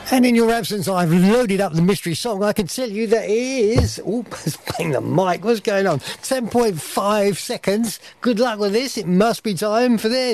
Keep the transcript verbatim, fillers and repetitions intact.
And in your absence, I've loaded up the mystery song. I can tell you that it is... Oh, bang the mic. What's going on? ten point five seconds. Good luck with this. It must be time for this.